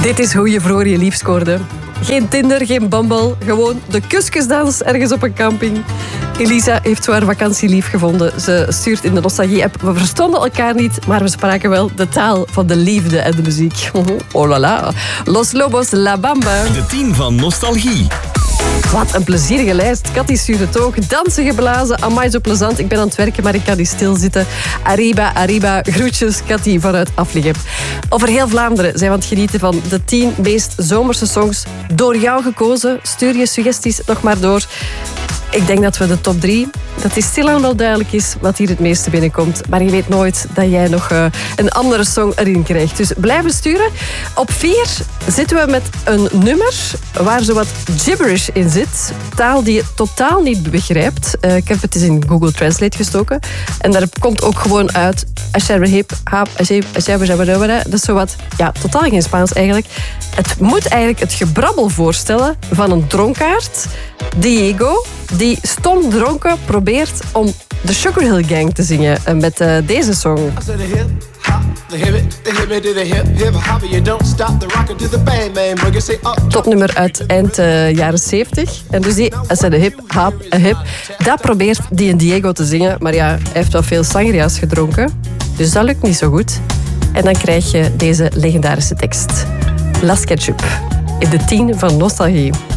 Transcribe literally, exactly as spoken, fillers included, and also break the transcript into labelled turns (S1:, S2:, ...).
S1: Dit is hoe je vroeger je lief scoorde. Geen Tinder, geen Bumble, gewoon de kusjesdans ergens op een camping. Elisa heeft zo haar vakantielief gevonden. Ze stuurt in de Nostalgie-app. We verstonden elkaar niet, maar we spraken wel de taal van de liefde en de muziek. Oh la la. Los Lobos, La Bamba.
S2: De tien van Nostalgie.
S1: Wat een plezierige lijst. Cathy stuurt het ook. Dansen geblazen. Amai, zo plezant. Ik ben aan het werken, maar ik kan niet stilzitten. Arriba, arriba. Groetjes, Cathy vanuit Afligem. Over heel Vlaanderen zijn we aan het genieten van de tien meest zomerse songs door jou gekozen. Stuur je suggesties nog maar door. Ik denk dat we de top drie, dat is stilaan wel duidelijk is wat hier het meeste binnenkomt. Maar je weet nooit dat jij nog uh, een andere song erin krijgt. Dus blijven sturen. Op vier zitten we met een nummer waar zowat gibberish in zit. Taal die je totaal niet begrijpt. Uh, ik heb het eens in Google Translate gestoken. En daar komt ook gewoon uit... Dat is zowat... Ja, totaal geen Spaans eigenlijk. Het moet eigenlijk het gebrabbel voorstellen van een dronkaard, Diego, die stom dronken probeert om de Sugar Hill Gang te zingen met uh, deze song. Topnummer uit eind uh, jaren zeventig. En dus die, als hij de hip, hap, hip, dat probeert die een Diego te zingen. Maar ja, hij heeft wel veel sangria's gedronken. Dus dat lukt niet zo goed. En dan krijg je deze legendarische tekst. Las Ketchup in de tien van Nostalgie.